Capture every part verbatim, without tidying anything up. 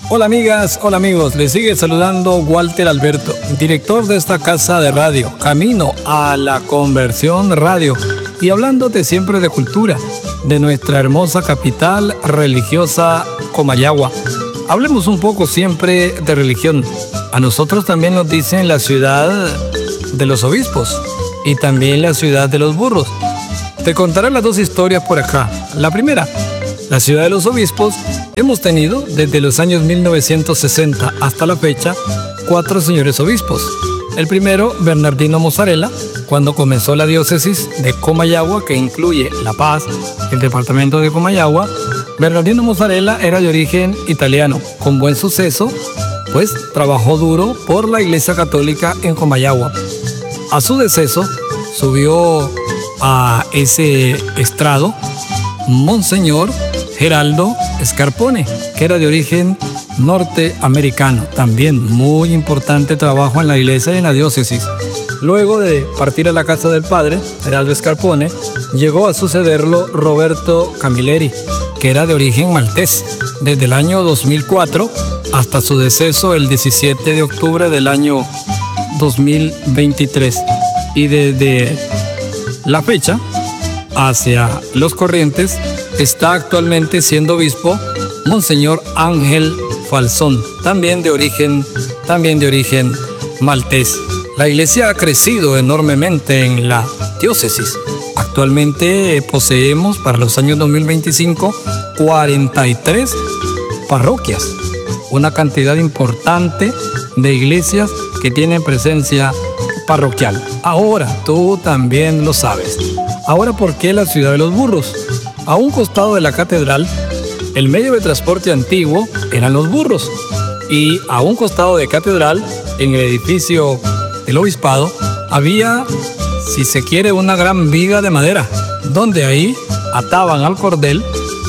Hola amigas, hola amigos, les sigue saludando Walter Alberto, director de esta casa de radio, camino a la conversión radio, y hablándote siempre de cultura, de nuestra hermosa capital religiosa Comayagua. Hablemos un poco siempre de religión. A nosotros también nos dicen la ciudad de los obispos y también la ciudad de los burros. Te contaré las dos historias por acá. La primera, la ciudad de los obispos. Hemos tenido desde los años mil novecientos sesenta hasta la fecha cuatro señores obispos. El primero, Bernardino Mozzarella, cuando comenzó la diócesis de Comayagua, que incluye La Paz, el departamento de Comayagua. Bernardino Mozzarella era de origen italiano, con buen suceso, pues trabajó duro por la Iglesia Católica en Comayagua. A su deceso, subió a ese estrado Monseñor Geraldo Scarpone, que era de origen norteamericano. También muy importante trabajo en la iglesia y en la diócesis. Luego de partir a la casa del padre, Geraldo Scarpone, llegó a sucederlo Roberto Camilleri, que era de origen maltés, desde el año dos mil cuatro hasta su deceso el diecisiete de octubre del año dos mil veintitrés. Y desde la fecha hacia Los Corrientes está actualmente siendo obispo Monseñor Ángel Falzón, también de origen, también de origen maltés. La iglesia ha crecido enormemente en la diócesis. Actualmente poseemos para los años dos mil veinticinco cuarenta y tres parroquias, una cantidad importante de iglesias que tienen presencia parroquial. Ahora tú también lo sabes. Ahora, ¿por qué la ciudad de los burros? A un costado de la catedral, el medio de transporte antiguo eran los burros, y a un costado de catedral, en el edificio del obispado, había, si se quiere, una gran viga de madera, donde ahí ataban al cordel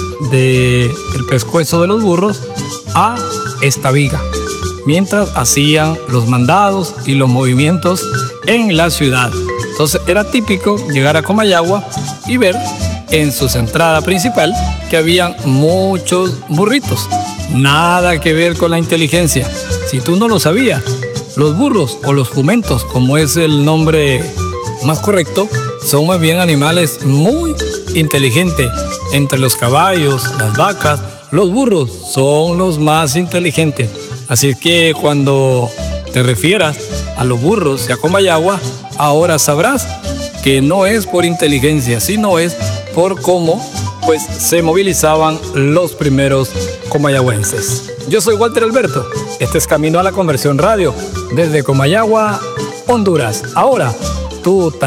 del pescuezo de los burros a esta viga, mientras hacían los mandados y los movimientos en la ciudad. Entonces era típico llegar a Comayagua y ver en su entrada principal que habían muchos burritos. Nada que ver con la inteligencia. Si tú no lo sabías, los burros o los jumentos, como es el nombre más correcto, son más bien animales muy inteligentes. Entre los caballos, las vacas, los burros son los más inteligentes. Así que cuando te refieras a los burros y a Comayagua, ahora sabrás que no es por inteligencia, sino es por cómo pues se movilizaban los primeros comayagüenses. Yo soy Walter Alberto, este es Camino a la Conversión Radio, desde Comayagua, Honduras. Ahora, tú también.